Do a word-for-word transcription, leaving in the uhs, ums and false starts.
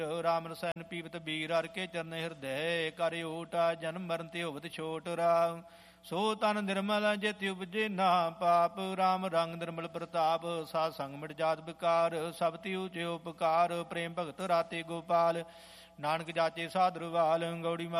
ਰਾਮ ਰਸੈਨ ਪੀਵਤ ਬੀਰ ਹਰਿ ਕੇ ਚਰਨ ਹਿਰਦੈ ਕਰ ਓਟਾ ਜਨਮ ਮਰਨ ਤੇ ਹੋਵਤ ਛੋਟ ਰਾਮ ਸੋ ਤਨ ਨਿਰਮਲ ਜਿਤਿ ਉਪਜੇ ਨਾ ਪਾਪ ਰਾਮ ਰੰਗ ਨਿਰਮਲ ਪ੍ਰਤਾਪ ਸਾਧ ਸੰਗ ਮਿਟ ਜਾਤ ਵਿਕਾਰ ਸਭ ਤੀ ਉਚੇ ਉਪਕਾਰ ਪ੍ਰੇਮ ਭਗਤ ਰਾਤੇ ਗੋਪਾਲ ਨਾਨਕ ਜਾਚੇ ਸਾਧੁ ਵਾਲ ਗੌੜੀ